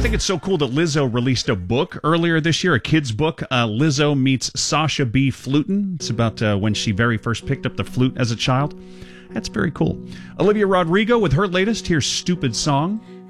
think it's so cool that Lizzo released a book earlier this year, a kid's book, Lizzo Meets Sasha B. Flutin. It's about when she very first picked up the flute as a child. That's very cool. Olivia Rodrigo with her latest, here's Stupid Song.